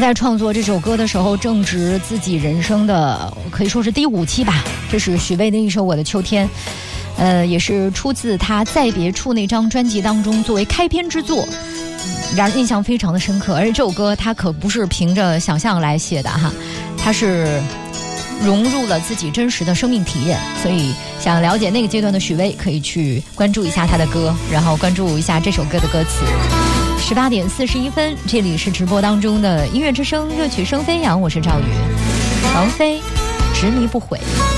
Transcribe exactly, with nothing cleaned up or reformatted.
在创作这首歌的时候正值自己人生的可以说是第五期吧，这是许巍的一首《我的秋天》，呃，也是出自他在别处那张专辑当中作为开篇之作，让人印象非常的深刻。而且这首歌他可不是凭着想象来写的哈，他是融入了自己真实的生命体验，所以想了解那个阶段的许巍，可以去关注一下他的歌，然后关注一下这首歌的歌词。十八点四十一分，这里是直播当中的音乐之声，热曲声飞扬，我是赵宇，王菲，执迷不悔。